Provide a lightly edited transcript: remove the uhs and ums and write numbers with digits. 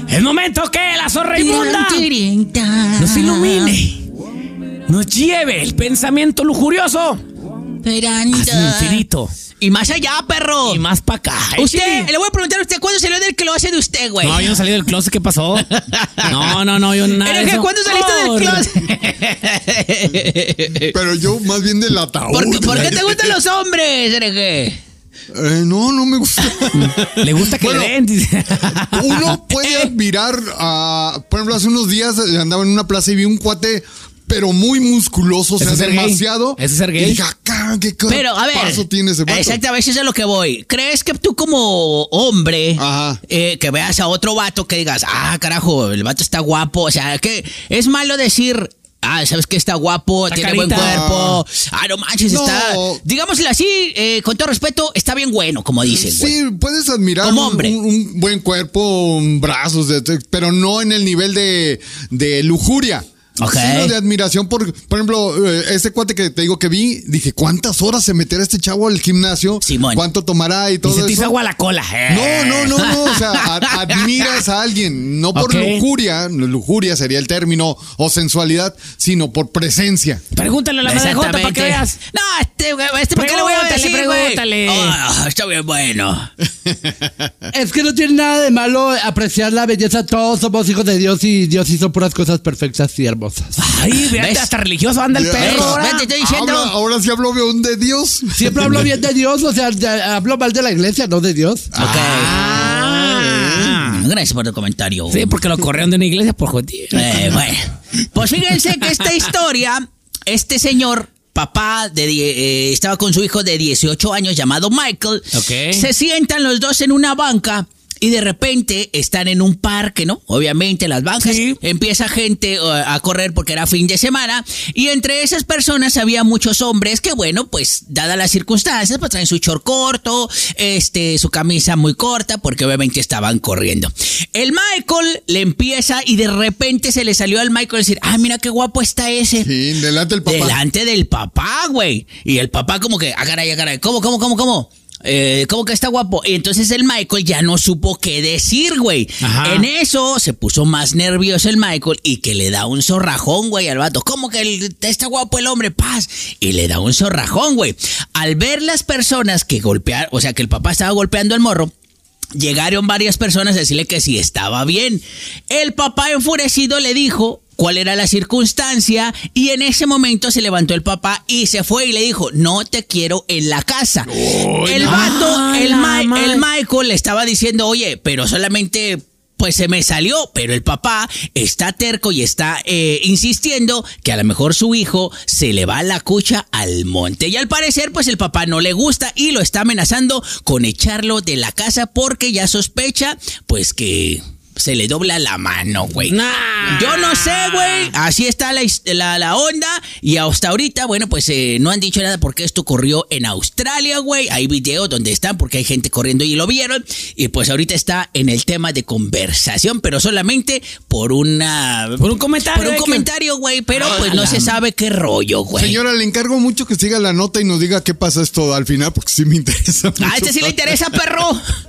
Es momento que la zorra inmunda nos ilumine, nos lleve el pensamiento lujurioso hacia el infinito. Y más allá, perro. Y más para acá. Usted, le voy a preguntar a usted, ¿cuándo salió del closet de usted, güey? No, yo no salí del closet, ¿qué pasó? No, yo nada de eso. ¿Cuándo saliste del closet? Pero yo más bien del ataúd. ¿Por qué te gustan los hombres, hereje? No me gusta. Le gusta que le den. Uno puede admirar por ejemplo, hace unos días andaba en una plaza y vi un cuate, pero muy musculoso, o sea, demasiado. Ese es ser gay. Y dije, ¿qué pero, a ver, paso tiene ese vato? Exactamente, eso es a lo que voy. ¿Crees que tú como hombre, que veas a otro vato que digas, carajo, el vato está guapo? O sea, que es malo decir... ¿sabes qué? Está guapo, tiene buen cuerpo. No manches, está... Digámosle así, con todo respeto, está bien bueno, como dicen. Sí, puedes admirar como hombre. Un buen cuerpo, brazos, pero no en el nivel de lujuria. Sino de admiración por ejemplo, este cuate que te digo que vi, dije, ¿cuántas horas se meterá este chavo al gimnasio? Simón. ¿Cuánto tomará y todo eso? Y se te hizo agua la cola. No, o sea, admiras a alguien, no por lujuria sería el término, o sensualidad, sino por presencia. Pregúntale a la MDJ para que veas. No, ¿por qué le voy a decir, pregúntale. Está bien bueno. Es que no tiene nada de malo apreciar la belleza. Todos somos hijos de Dios y Dios hizo puras cosas perfectas y hermosas. Ay, véate, hasta religioso anda el perro. Te estoy diciendo. Ahora sí hablo bien de Dios. Siempre hablo bien de Dios, o sea, hablo mal de la iglesia, no de Dios. Gracias por el comentario. Sí, porque lo corrieron de una iglesia por joder. Bueno, pues fíjense que esta historia, este señor... Papá estaba con su hijo de 18 años llamado Michael. Se sientan los dos en una banca y de repente están en un parque, ¿no? Obviamente las bancas. Sí. Empieza gente a correr porque era fin de semana y entre esas personas había muchos hombres que, bueno, pues dadas las circunstancias, pues traen su short corto, su camisa muy corta porque obviamente estaban corriendo. El Michael le empieza y de repente se le salió al Michael decir, mira qué guapo está ese. Sí, delante del papá. Delante del papá, güey. Y el papá como que, caray, ¿cómo? ¿Cómo que está guapo? Y entonces el Michael ya no supo qué decir, güey. En eso se puso más nervioso el Michael y que le da un zorrajón, güey, al vato. ¿Cómo que está guapo el hombre? Paz. Y le da un zorrajón, güey. Al ver las personas que golpearon, o sea, que el papá estaba golpeando al morro, llegaron varias personas a decirle que sí estaba bien. El papá enfurecido le dijo cuál era la circunstancia y en ese momento se levantó el papá y se fue y le dijo, no te quiero en la casa. El vato, el Michael le estaba diciendo, oye, pero solamente... Pues se me salió, pero el papá está terco y está insistiendo que a lo mejor su hijo se le va la cucha al monte. Y al parecer, pues el papá no le gusta y lo está amenazando con echarlo de la casa porque ya sospecha, pues que... se le dobla la mano, güey. Yo no sé, güey. Así está la onda. Y hasta ahorita, bueno, pues no han dicho nada porque esto ocurrió en Australia, güey. Hay videos donde están porque hay gente corriendo y lo vieron. Y pues ahorita está en el tema de conversación, pero solamente por un comentario. Por un comentario, güey. Pero pues no se sabe qué rollo, güey. Señora, le encargo mucho que siga la nota y nos diga qué pasa esto al final porque sí me interesa mucho. A este sí le interesa, perro.